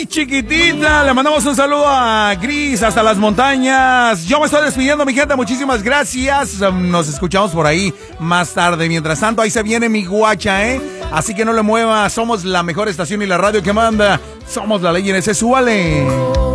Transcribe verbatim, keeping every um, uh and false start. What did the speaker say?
Ay, chiquitita, le mandamos un saludo a Gris hasta las montañas. Yo me estoy despidiendo, mi gente, muchísimas gracias. Nos escuchamos por ahí más tarde. Mientras tanto, ahí se viene mi guacha, ¿eh? Así que no le mueva, somos la mejor estación y la radio que manda. Somos la ley en ese, súbale.